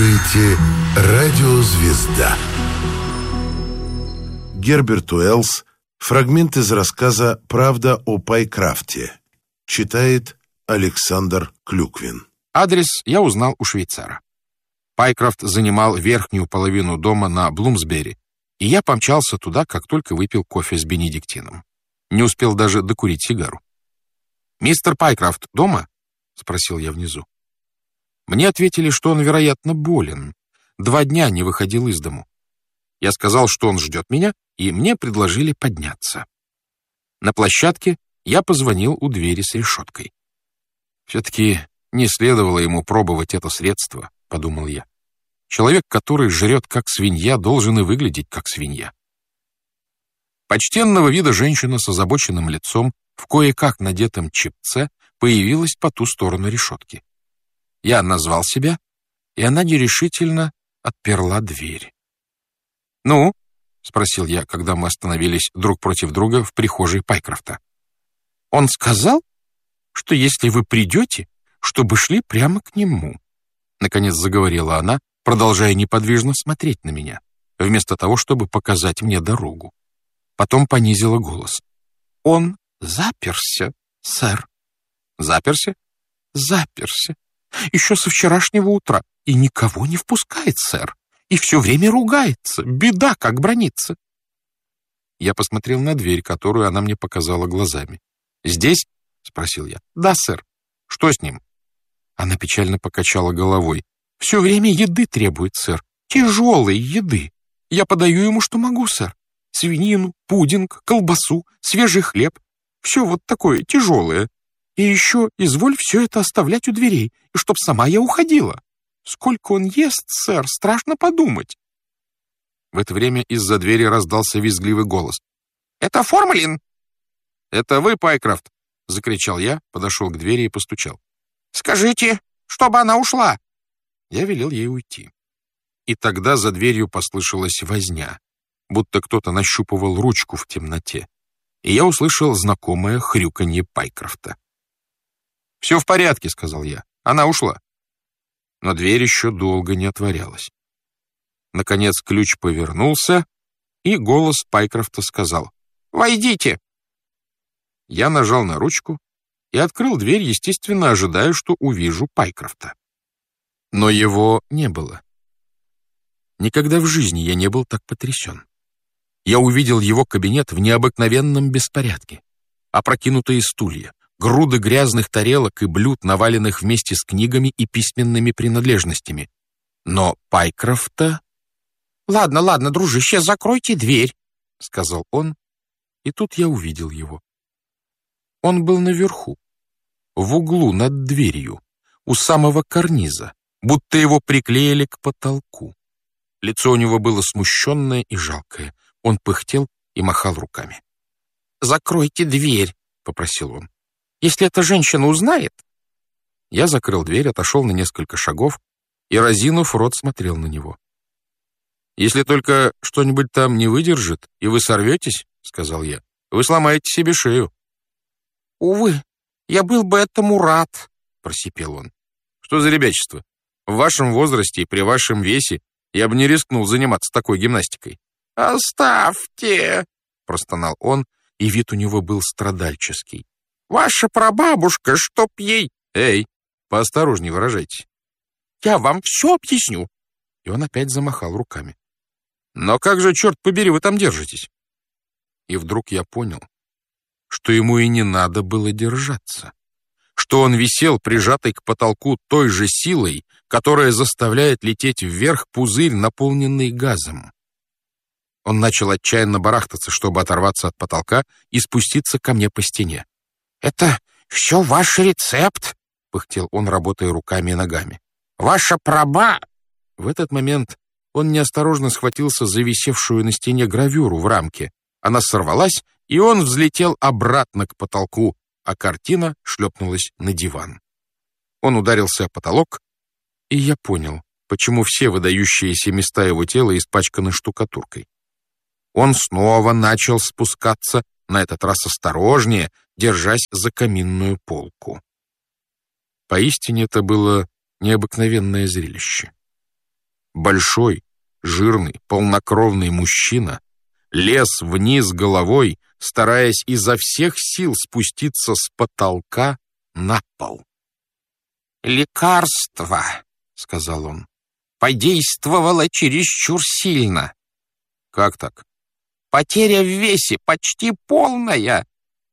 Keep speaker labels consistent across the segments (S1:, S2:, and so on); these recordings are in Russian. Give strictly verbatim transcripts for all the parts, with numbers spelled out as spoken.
S1: слушаете «Радио Звезда».
S2: Герберт Уэллс. Фрагмент из рассказа «Правда о Пайкрафте». Читает Александр Клюквин.
S3: Адрес я узнал у швейцара. Пайкрафт занимал верхнюю половину дома на Блумсбери, и я помчался туда, как только выпил кофе с бенедиктином. Не успел даже докурить сигару. «Мистер Пайкрафт дома?» — спросил я внизу. Мне ответили, что он, вероятно, болен. Два дня не выходил из дому. Я сказал, что он ждет меня, и мне предложили подняться. На площадке я позвонил у двери с решеткой. Все-таки не следовало ему пробовать это средство, подумал я. Человек, который жрет как свинья, должен и выглядеть как свинья. Почтенного вида женщина с озабоченным лицом в кое-как надетом чепце появилась по ту сторону решетки. Я назвал себя, и она нерешительно отперла дверь. «Ну?» — спросил я, когда мы остановились друг против друга в прихожей Пайкрафта. «Он сказал, что если вы придете, чтобы шли прямо к нему», — наконец заговорила она, продолжая неподвижно смотреть на меня, вместо того, чтобы показать мне дорогу. Потом понизила голос. «Он заперся, сэр». «Заперся?» «Заперся. Еще со вчерашнего утра. И никого не впускает, сэр. И все время ругается. Беда, как бранится». Я посмотрел на дверь, которую она мне показала глазами. «Здесь?» — спросил я. «Да, сэр». «Что с ним?» Она печально покачала головой. «Все время еды требует, сэр. Тяжелой еды. Я подаю ему, что могу, сэр. Свинину, пудинг, колбасу, свежий хлеб. Все вот такое тяжелое. И еще изволь все это оставлять у дверей, и чтоб сама я уходила. Сколько он ест, сэр, страшно подумать». В это время из-за двери раздался визгливый голос. «Это Формалин!» «Это вы, Пайкрафт!» — закричал я, подошел к двери и постучал. «Скажите, чтобы она ушла!» Я велел ей уйти. И тогда за дверью послышалась возня, будто кто-то нащупывал ручку в темноте, и я услышал знакомое хрюканье Пайкрафта. «Все в порядке», — сказал я. «Она ушла». Но дверь еще долго не отворялась. Наконец ключ повернулся, и голос Пайкрафта сказал: «Войдите!» Я нажал на ручку и открыл дверь, естественно, ожидая, что увижу Пайкрафта. Но его не было. Никогда в жизни я не был так потрясен. Я увидел его кабинет в необыкновенном беспорядке. Опрокинутые стулья, груды грязных тарелок и блюд, наваленных вместе с книгами и письменными принадлежностями. Но Пайкрафта... «Ладно, ладно, дружище, закройте дверь», — сказал он, и тут я увидел его. Он был наверху, в углу над дверью, у самого карниза, будто его приклеили к потолку. Лицо у него было смущенное и жалкое. Он пыхтел и махал руками. «Закройте дверь», — попросил он. «Если эта женщина узнает...» Я закрыл дверь, отошел на несколько шагов и, разинув рот, смотрел на него. «Если только что-нибудь там не выдержит, и вы сорветесь, — сказал я, — вы сломаете себе шею». «Увы, я был бы этому рад», — просипел он. «Что за ребячество? В вашем возрасте и при вашем весе я бы не рискнул заниматься такой гимнастикой». «Оставьте!» — простонал он, и вид у него был страдальческий. «Ваша прабабушка, чтоб ей...» «Эй, поосторожнее выражайтесь». «Я вам все объясню». И он опять замахал руками. «Но как же, черт побери, вы там держитесь?» И вдруг я понял, что ему и не надо было держаться, что он висел, прижатый к потолку той же силой, которая заставляет лететь вверх пузырь, наполненный газом. Он начал отчаянно барахтаться, чтобы оторваться от потолка и спуститься ко мне по стене. «Это все ваш рецепт», — пыхтел он, работая руками и ногами. «Ваша праба...» В этот момент он неосторожно схватился за висевшую на стене гравюру в рамке. Она сорвалась, и он взлетел обратно к потолку, а картина шлепнулась на диван. Он ударился о потолок, и я понял, почему все выдающиеся места его тела испачканы штукатуркой. Он снова начал спускаться, на этот раз осторожнее, держась за каминную полку. Поистине это было необыкновенное зрелище. Большой, жирный, полнокровный мужчина лез вниз головой, стараясь изо всех сил спуститься с потолка на пол. «Лекарство», — сказал он, — «подействовало чересчур сильно». «Как так?» «Потеря в весе почти полная».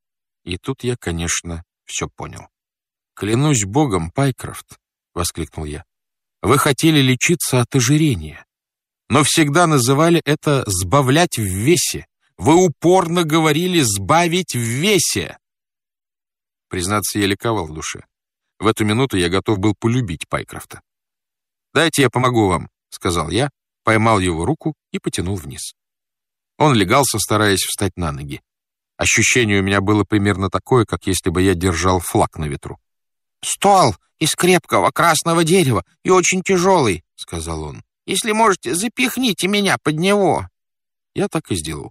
S3: И тут я, конечно, все понял. «Клянусь богом, Пайкрофт», — воскликнул я, — «вы хотели лечиться от ожирения, но всегда называли это «сбавлять в весе». Вы упорно говорили «сбавить в весе». Признаться, я ликовал в душе. В эту минуту я готов был полюбить Пайкрофта. «Дайте я помогу вам», — сказал я, поймал его руку и потянул вниз. Он легался, стараясь встать на ноги. Ощущение у меня было примерно такое, как если бы я держал флаг на ветру. «Стол из крепкого красного дерева и очень тяжелый», — сказал он. «Если можете, запихните меня под него». Я так и сделал.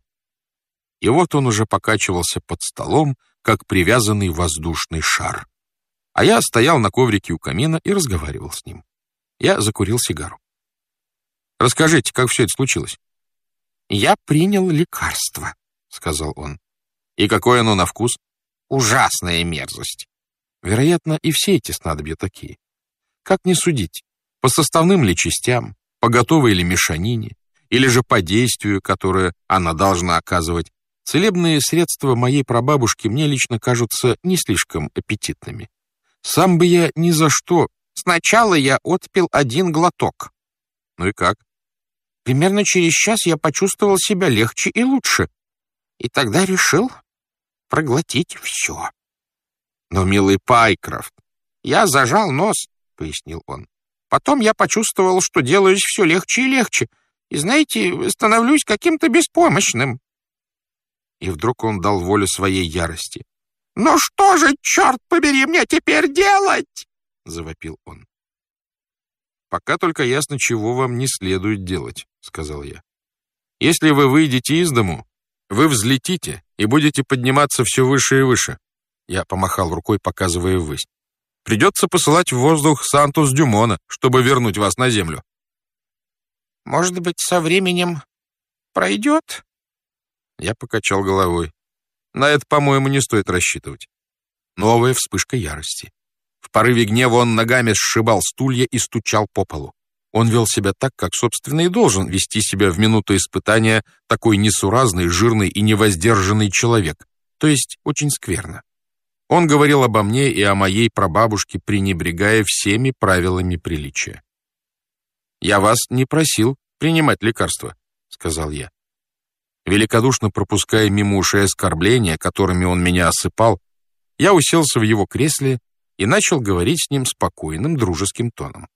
S3: И вот он уже покачивался под столом, как привязанный воздушный шар. А я стоял на коврике у камина и разговаривал с ним. Я закурил сигару. «Расскажите, как все это случилось?» «Я принял лекарство», — сказал он. «И какое оно на вкус?» «Ужасная мерзость». Вероятно, и все эти снадобья такие. Как не судить? По составным ли частям, по готовой ли мешанине, или же по действию, которое она должна оказывать? Целебные средства моей прабабушки мне лично кажутся не слишком аппетитными. Сам бы я ни за что. Сначала я отпил один глоток. Ну и как? Примерно через час я почувствовал себя легче и лучше. И тогда решил проглотить все. Но, милый Пайкрофт, я зажал нос, пояснил он. Потом я почувствовал, что делаюсь все легче и легче. И, знаете, становлюсь каким-то беспомощным. И вдруг он дал волю своей ярости. «Ну что же, черт побери, мне теперь делать?» — завопил он. «Пока только ясно, чего вам не следует делать», — сказал я. «Если вы выйдете из дому, вы взлетите и будете подниматься все выше и выше». Я помахал рукой, показывая ввысь. «Придется посылать в воздух Сантус-Дюмона, чтобы вернуть вас на землю». «Может быть, со временем пройдет?» Я покачал головой. На это, по-моему, не стоит рассчитывать. Новая вспышка ярости. В порыве гнева он ногами сшибал стулья и стучал по полу. Он вел себя так, как, собственно, и должен вести себя в минуту испытания такой несуразный, жирный и невоздержанный человек, то есть очень скверно. Он говорил обо мне и о моей прабабушке, пренебрегая всеми правилами приличия. «Я вас не просил принимать лекарства», — сказал я. Великодушно пропуская мимо ушей оскорбления, которыми он меня осыпал, я уселся в его кресле и начал говорить с ним спокойным, дружеским тоном.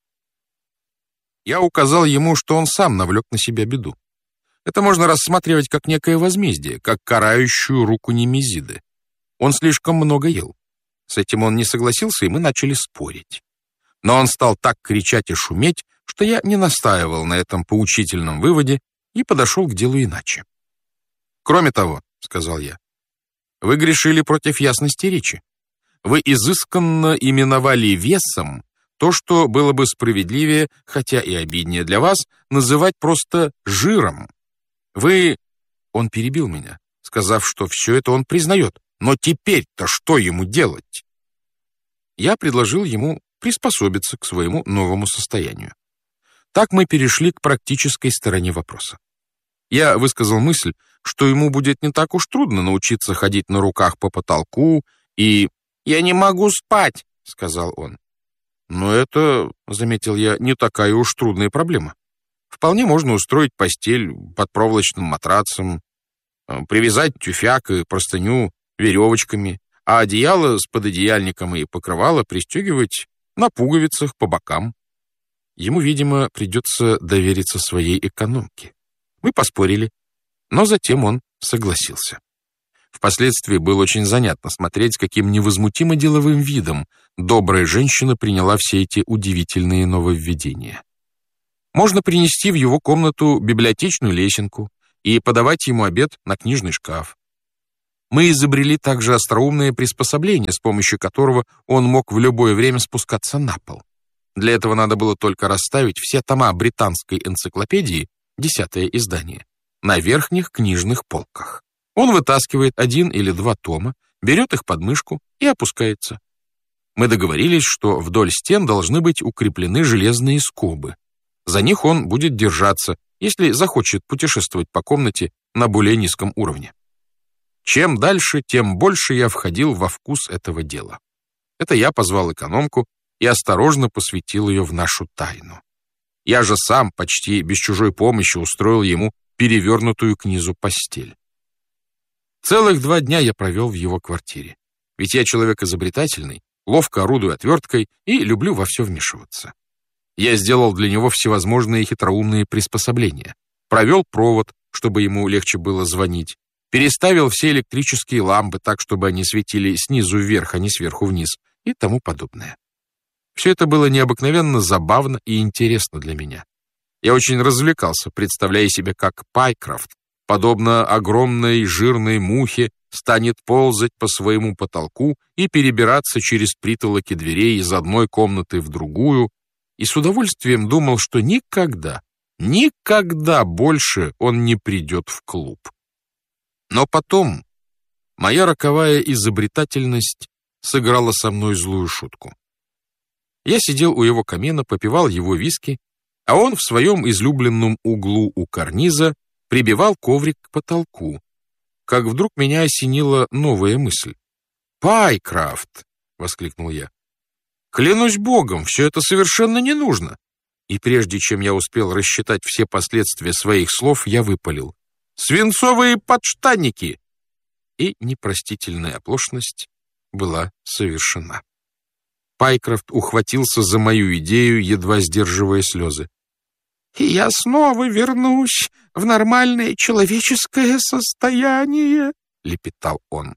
S3: Я указал ему, что он сам навлек на себя беду. Это можно рассматривать как некое возмездие, как карающую руку Немезиды. Он слишком много ел. С этим он не согласился, и мы начали спорить. Но он стал так кричать и шуметь, что я не настаивал на этом поучительном выводе и подошел к делу иначе. «Кроме того, — сказал я, — вы грешили против ясности речи. Вы изысканно именовали весом то, что было бы справедливее, хотя и обиднее для вас, называть просто жиром. Вы...» Он перебил меня, сказав, что все это он признает. Но теперь-то что ему делать? Я предложил ему приспособиться к своему новому состоянию. Так мы перешли к практической стороне вопроса. Я высказал мысль, что ему будет не так уж трудно научиться ходить на руках по потолку и... «Я не могу спать», — сказал он. «Но это, — заметил я, — не такая уж трудная проблема. Вполне можно устроить постель под проволочным матрацем, привязать тюфяк и простыню веревочками, а одеяло с пододеяльником и покрывало пристегивать на пуговицах по бокам. Ему, видимо, придется довериться своей экономке. Мы поспорили, но затем он согласился. Впоследствии было очень занятно смотреть, с каким невозмутимо деловым видом добрая женщина приняла все эти удивительные нововведения. Можно принести в его комнату библиотечную лесенку и подавать ему обед на книжный шкаф. Мы изобрели также остроумное приспособление, с помощью которого он мог в любое время спускаться на пол. Для этого надо было только расставить все тома британской энциклопедии, десятое издание, на верхних книжных полках. Он вытаскивает один или два тома, берет их под мышку и опускается. Мы договорились, что вдоль стен должны быть укреплены железные скобы. За них он будет держаться, если захочет путешествовать по комнате на более низком уровне. Чем дальше, тем больше я входил во вкус этого дела. Это я позвал экономку и осторожно посвятил ее в нашу тайну. Я же сам почти без чужой помощи устроил ему перевернутую к низу постель. Целых два дня я провел в его квартире. Ведь я человек изобретательный, ловко орудую отверткой и люблю во все вмешиваться. Я сделал для него всевозможные хитроумные приспособления. Провел провод, чтобы ему легче было звонить. Переставил все электрические лампы так, чтобы они светили снизу вверх, а не сверху вниз, и тому подобное. Все это было необыкновенно забавно и интересно для меня. Я очень развлекался, представляя себе, как Пайкрафт, подобно огромной жирной мухе, станет ползать по своему потолку и перебираться через притолоки дверей из одной комнаты в другую, и с удовольствием думал, что никогда, никогда больше он не придет в клуб. Но потом моя роковая изобретательность сыграла со мной злую шутку. Я сидел у его камина, попивал его виски, а он в своем излюбленном углу у карниза прибивал коврик к потолку, как вдруг меня осенила новая мысль. «Пайкрафт!» — воскликнул я. «Клянусь богом, все это совершенно не нужно!» И прежде чем я успел рассчитать все последствия своих слов, я выпалил: «Свинцовые подштанники!» И непростительная оплошность была совершена. Пайкрафт ухватился за мою идею, едва сдерживая слезы. «И я снова вернусь в нормальное человеческое состояние», — лепетал он.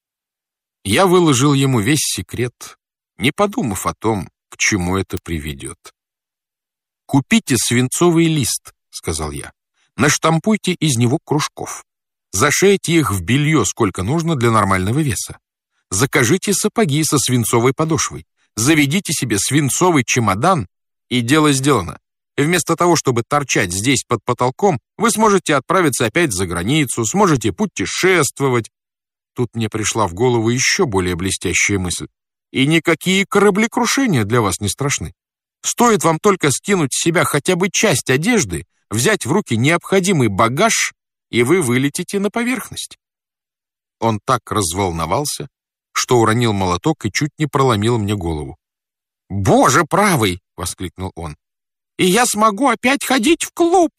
S3: Я выложил ему весь секрет, не подумав о том, к чему это приведет. «Купите свинцовый лист», — сказал я. «Наштампуйте из него кружков. Зашейте их в белье, сколько нужно для нормального веса. Закажите сапоги со свинцовой подошвой. Заведите себе свинцовый чемодан, и дело сделано. И вместо того, чтобы торчать здесь под потолком, вы сможете отправиться опять за границу, сможете путешествовать». Тут мне пришла в голову еще более блестящая мысль. И никакие кораблекрушения для вас не страшны. Стоит вам только скинуть с себя хотя бы часть одежды, взять в руки необходимый багаж, и вы вылетите на поверхность. Он так разволновался, что уронил молоток и чуть не проломил мне голову. «Боже правый!» — воскликнул он. «И я смогу опять ходить в клуб!»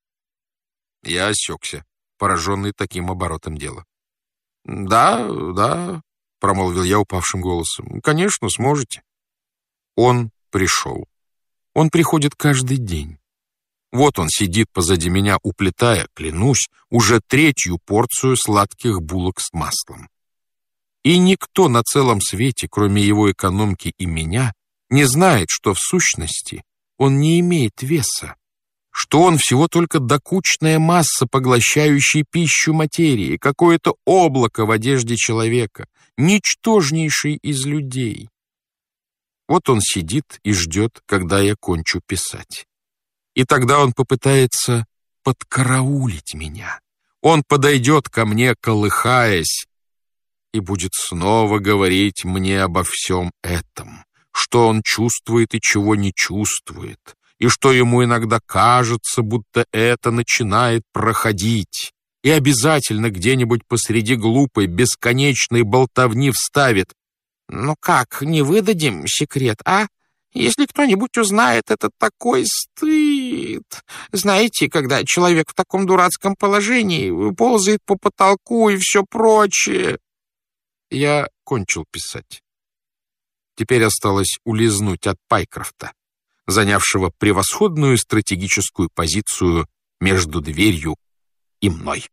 S3: Я осекся, пораженный таким оборотом дела. «Да, да», — промолвил я упавшим голосом, — «конечно, сможете». Он пришел. Он приходит каждый день. Вот он сидит позади меня, уплетая, клянусь, уже третью порцию сладких булок с маслом. И никто на целом свете, кроме его экономки и меня, не знает, что в сущности он не имеет веса, что он всего только докучная масса, поглощающая пищу материи, какое-то облако в одежде человека, ничтожнейший из людей. Вот он сидит и ждет, когда я кончу писать. И тогда он попытается подкараулить меня. Он подойдет ко мне, колыхаясь, и будет снова говорить мне обо всем этом, что он чувствует и чего не чувствует, и что ему иногда кажется, будто это начинает проходить, и обязательно где-нибудь посреди глупой, бесконечной болтовни вставит: «Ну как, не выдадим секрет, а? Если кто-нибудь узнает, это такой стыд. Знаете, когда человек в таком дурацком положении ползает по потолку и все прочее». Я кончил писать. Теперь осталось улизнуть от Пайкрафта, занявшего превосходную стратегическую позицию между дверью и мной.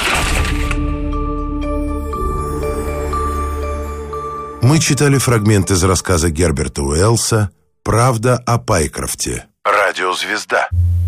S2: Мы читали фрагмент из рассказа Герберта Уэллса «Правда о Пайкрафте».
S1: Радиозвезда.